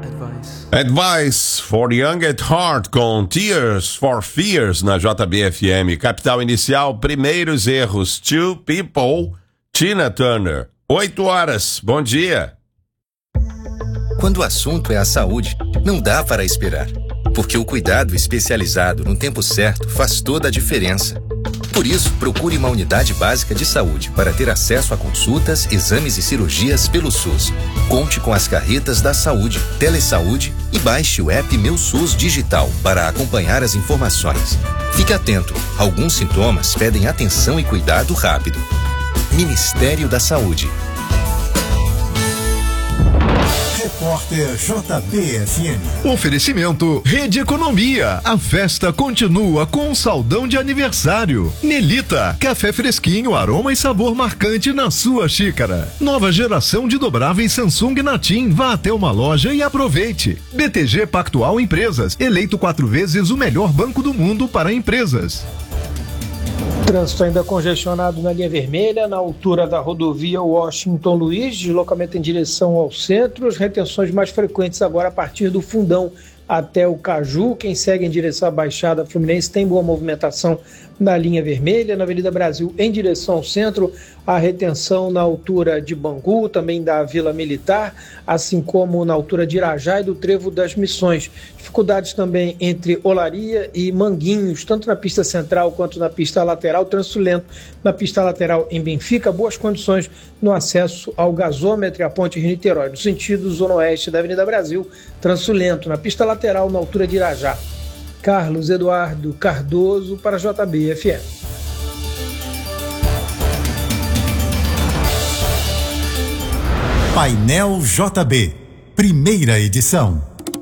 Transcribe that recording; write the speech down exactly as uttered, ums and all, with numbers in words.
Advice for Young at Heart com Tears for Fears na J B F M. Capital Inicial, primeiros erros. Two People, Tina Turner. Oito horas, bom dia. Quando o assunto é a saúde, não dá para esperar. Porque o cuidado especializado no tempo certo faz toda a diferença. Por isso, procure uma unidade básica de saúde para ter acesso a consultas, exames e cirurgias pelo SUS. Conte com as carretas da saúde, Telesaúde e baixe o app Meu SUS Digital para acompanhar as informações. Fique atento, alguns sintomas pedem atenção e cuidado rápido. Ministério da Saúde. Repórter J B F M. Oferecimento Rede Economia. A festa continua com um saldão de aniversário. Nelita, café fresquinho, aroma e sabor marcante na sua xícara. Nova geração de dobráveis Samsung Natim. Vá até uma loja e aproveite. B T G Pactual Empresas, eleito quatro vezes o melhor banco do mundo para empresas. Trânsito ainda congestionado na linha vermelha, na altura da rodovia Washington Luiz, deslocamento em direção ao centro. As retenções mais frequentes agora a partir do Fundão até o Caju. Quem segue em direção à Baixada Fluminense tem boa movimentação na linha vermelha. Na Avenida Brasil, em direção ao centro, a retenção na altura de Bangu, também da Vila Militar, assim como na altura de Irajá e do Trevo das Missões. Dificuldades também entre Olaria e Manguinhos, tanto na pista central quanto na pista lateral. Trânsito lento na pista lateral em Benfica, boas condições no acesso ao gasômetro e à ponte Rio-Niterói. No sentido zona oeste da Avenida Brasil, trânsito lento na pista lateral na altura de Irajá. Carlos Eduardo Cardoso para J B F M. Painel J B, primeira edição.